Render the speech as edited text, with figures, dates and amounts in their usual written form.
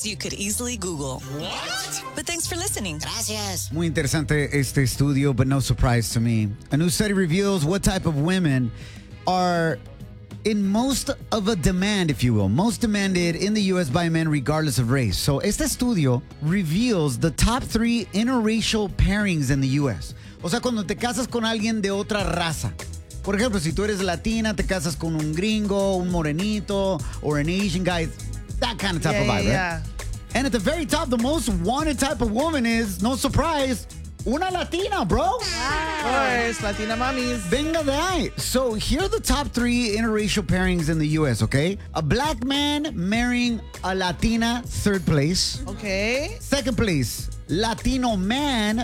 you could easily Google. What? But thanks for listening. Gracias. Muy interesante este estudio, but no surprise to me. A new study reveals what type of women are in most of a demand, if you will, most demanded in the U.S. by men regardless of race. So este estudio reveals the top 3 interracial pairings in the U.S. O sea, cuando te casas con alguien de otra raza. Por ejemplo, si tú eres latina, te casas con un gringo, un morenito, or an Asian guy. That kind of type of vibe, right? And at the very top, the most wanted type of woman is, no surprise, una Latina, bro. Of course, Latina mommies. Venga de ahí. So here are the top 3 interracial pairings in the U.S., okay? A black man marrying a Latina, third place. Okay. Second place, Latino man